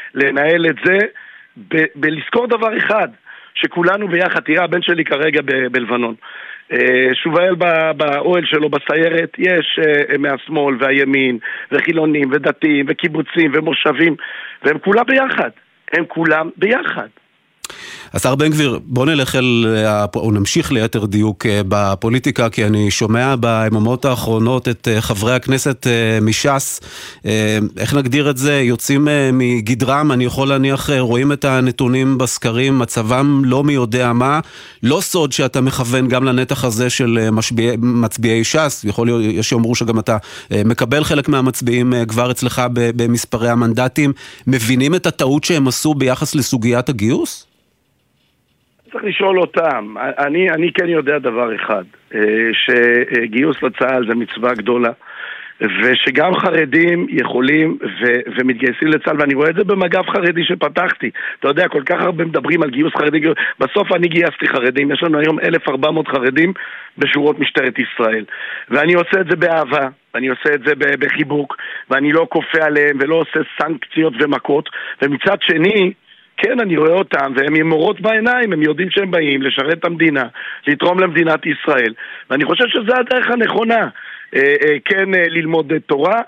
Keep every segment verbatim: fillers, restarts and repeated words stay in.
לנהל את זה ב- בלזכור דבר אחד, שכולנו ביחד. תראה, הבן שלי כרגע ב- בלבנון, שובאל באוהל שלו בסיירת, יש מהשמאל והימין וחילונים ודתיים וקיבוצים ומושבים, והם כולם ביחד, הם כולם ביחד. השר בן גביר, בוא נלך אל, או נמשיך ליתר דיוק בפוליטיקה, כי אני שומע ביממות האחרונות את חברי הכנסת מש"ס, איך נגדיר את זה, יוצאים מגדרם, אני יכול להניח, רואים את הנתונים בסקרים, מצבם לא מי יודע מה, לא סוד שאתה מכוון גם לנתח הזה של משביע, מצביעי ש"ס, יכול להיות, יש שאומרו שגם אתה מקבל חלק מהמצביעים כבר אצלך במספרי המנדטים, מבינים את הטעות שהם עשו ביחס לסוגיית הגיוס? צריך לשאול אותם. אני, אני כן יודע דבר אחד, שגיוס לצה"ל זה מצווה גדולה, ושגם חרדים יכולים ו- ומתגייסים לצה"ל, ואני רואה את זה במג"ב חרדי שפתחתי. אתה יודע, כל כך הרבה מדברים על גיוס חרדי, בסוף אני גייסתי חרדים, יש לנו היום אלף וארבע מאות חרדים בשורות משטרת ישראל, ואני עושה את זה באהבה, ואני עושה את זה בחיבוק, ואני לא כופה עליהם ולא עושה סנקציות ומכות, ומצד שני כן, אני רואה אותם, והם ימורות בעיניים, הם יודעים שהם באים לשרת את המדינה, לתרום למדינת ישראל, ואני חושב שזה הדרך הנכונה, כן ללמוד תורה,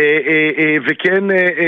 וכן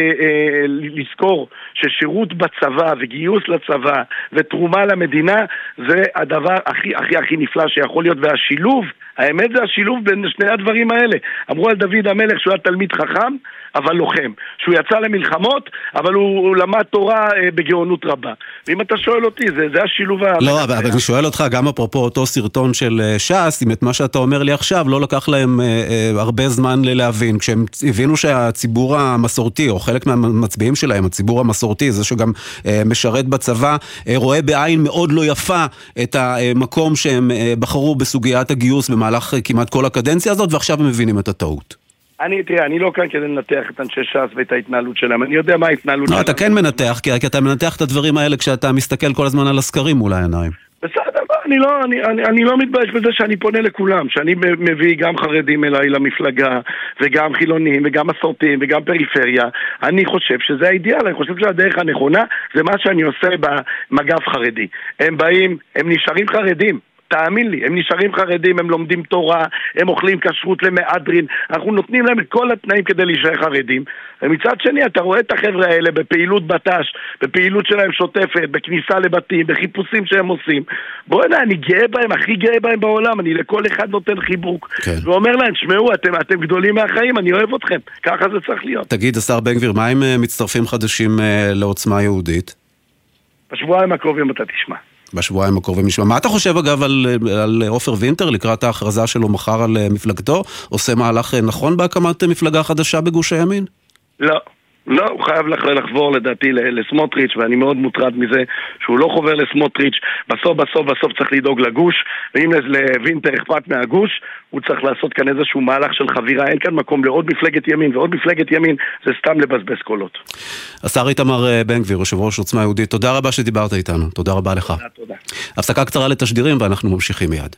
לזכור ששירות בצבא וגיוס לצבא ותרומה למדינה זה הדבר הכי הכי הכי נפלא שיכול להיות, והשילוב, האמת זה השילוב בין שני הדברים האלה. אמרו על דוד המלך שהוא היה תלמיד חכם אבל לוחם, שהוא יצא למלחמות אבל הוא, הוא למד תורה בגאונות רבה, ואם אתה שואל אותי זה, זה השילוב. לא, אבל אני שואל אותך גם אפרופו אותו סרטון של ש"ס, אם את מה שאתה אומר לי עכשיו לא לקח להם הרבה זמן להבין, כשהם הבינו שהציבור המסורתי, או חלק מהמצביעים שלהם, הציבור המסורתי, זה שגם משרת בצבא, רואה בעין מאוד לא יפה את המקום שהם בחרו בסוגיית הגיוס במהלך כמעט כל הקדנציה הזאת, ועכשיו הם מבינים את הטעות. אני, תראה, אני לא כאן כדי לנתח את אנשי ש"ס ואת ההתנהלות שלהם, אני יודע מה ההתנהלות שלהם. אתה כן מנתח, כי אתה מנתח את הדברים האלה כשאתה מסתכל כל הזמן על הסקרים מול העיניים. בסדר, אני לא, אני, אני, אני לא מתבייש בזה שאני פונה לכולם, שאני מביא גם חרדים אליי למפלגה, וגם חילונים, וגם מסורתיים, וגם פריפריה. אני חושב שזה האידיאל, אני חושב שהדרך הנכונה זה מה שאני עושה במג"ב חרדי. הם באים, הם נשארים חרדים. תאמין לי, הם נשארים חרדים, הם לומדים תורה, הם אוכלים כשרות למהדרין, אנחנו נותנים להם את כל התנאים כדי להישאר חרדים, ומצד שני אתה רואה את החבר'ה האלה בפעילות בט"ש, בפעילות שלהם שוטפת, בכניסה לבתים, בחיפושים שהם עושים. בואו הנה, אני גאה בהם, הכי גאה בהם בעולם, אני לכל אחד נותן חיבוק, כן. ואומר להם, שמעו, אתם, אתם גדולים מהחיים, אני אוהב אתכם, ככה זה צריך להיות. תגיד, השר בן גביר, מה עם מצטרפים חדשים לעוצמה יהודית? בשבועיים הקרובים אתה תשמע. בשבועיים הקרובים נשמע. מה אתה חושב אגב על, על עופר וינטר לקראת ההכרזה שלו מחר על מפלגתו? עושה מהלך נכון בהקמת מפלגה חדשה בגוש הימין? לא. לא, הוא חייב לחבור לדעתי לסמוטריץ', ואני מאוד מוטרד מזה שהוא לא חובר לסמוטריץ'. בסוף בסוף בסוף צריך לדאוג לגוש, ואם לוינטר אכפת מהגוש, הוא צריך לעשות כאן איזשהו מהלך של חבירה. אין כאן מקום לעוד מפלגת ימין, ועוד מפלגת ימין זה סתם לבזבז קולות. השר איתמר בן גביר, יושב ראש עוצמה יהודית, תודה רבה שדיברת איתנו. תודה רבה לך. תודה, תודה. הפסקה קצרה לתשדירים ואנחנו ממשיכים מיד.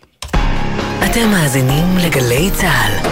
אתם מאזינים לגלי צהל.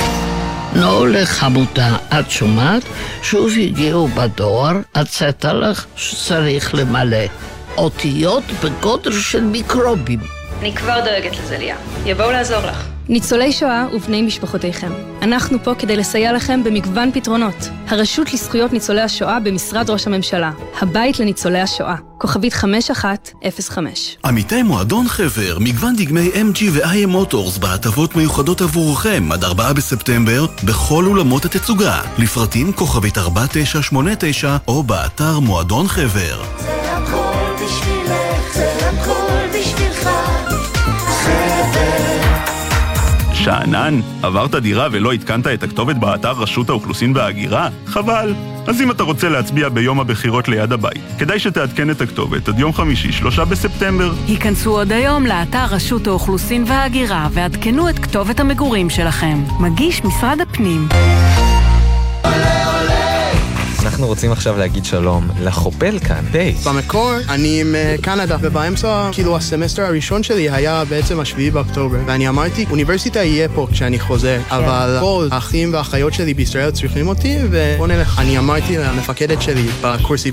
נו לחמותה, את שומעת? שוב הגיעו בדואר, הצעת לך שצריך למלא אותיות בגודל של מיקרובים. אני כבר דואגת לזה, ליה. יבואו לעזור לך. ניצולי שואה ובני משפחותיכם. אנחנו פה כדי לסייע לכם במגוון פתרונות. הרשות לזכויות ניצולי השואה במשרד ראש הממשלה. הבית לניצולי השואה. כוכבית חמש אחת אפס חמש. עמיתי מועדון חבר, מגוון דגמי אם ג'י ו-איי אם מוטורס בהטבות מיוחדות עבורכם עד ארבעה בספטמבר בכל אולמות התצוגה. לפרטים כוכבית ארבע תשע שמונה תשע או באתר מועדון חבר. זה הכל בשבילך, זה הכל בשבילך. חבר. שענן, עברת דירה ולא התקנת את הכתובת באתר רשות האוכלוסין וההגירה? חבל. אז אם אתה רוצה להצביע ביום הבחירות ליד הבית, כדאי שתעדכן את הכתובת עד יום חמישי, שלושה בספטמבר. היכנסו עוד היום לאתר רשות האוכלוסין וההגירה ועדכנו את כתובת המגורים שלכם. מגיש משרד הפנים. אנחנו רוצים עכשיו להגיד שלום לחופל כאן, טייס. במקור אני מקנדה, ובאמצע, כאילו הסמסטר הראשון שלי היה בעצם השביעי באוקטובר, ואני אמרתי, אוניברסיטה יהיה פה כשאני חוזר, אבל כל האחים והאחיות שלי בישראל צריכים אותי, ובוא נלך. אני אמרתי למפקדת שלי בקורס